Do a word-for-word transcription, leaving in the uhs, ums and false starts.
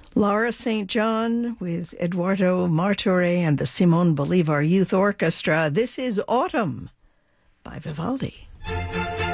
Laura Saint John with Eduardo Martorell and the Simon Bolivar Youth Orchestra. This is Autumn by Vivaldi.